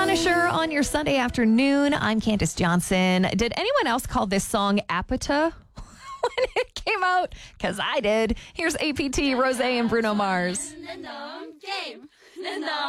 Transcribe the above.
Punisher on your Sunday afternoon. I'm Candace Johnson. Did anyone else call this song Apata when it came out? Because I did. Here's APT, Rosé, and Bruno Mars.